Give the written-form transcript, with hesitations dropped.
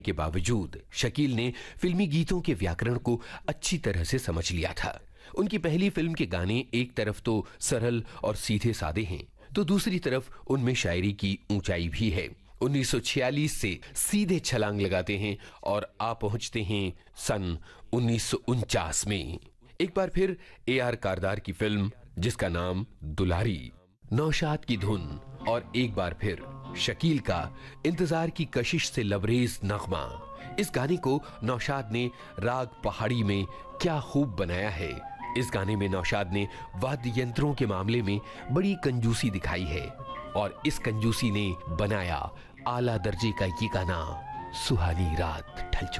के बावजूद शकील ने फिल्मी गीतों के व्याकरण को अच्छी तरह से समझ लिया था। उनकी पहली फिल्म के गाने एक तरफ तो सरल और सीधे सादे हैं, तो दूसरी तरफ उनमें शायरी की ऊंचाई भी है। 1946 से सीधे छलांग लगाते हैं और आ पहुंचते हैं सन 1949 में। एक बार फिर AR कारदार की फिल्म जिसका नाम दुलारी, नौशाद की धुन और एक बार फिर शकील का इंतजार की कशिश से लबरेज नगमा। इस गाने को नौशाद ने राग पहाड़ी में क्या खूब बनाया है। इस गाने में नौशाद ने वाद्य यंत्रों के मामले में बड़ी कंजूसी दिखाई है और इस कंजूसी ने बनाया आला दर्जे का ये गाना सुहानी रात ढल चुकी।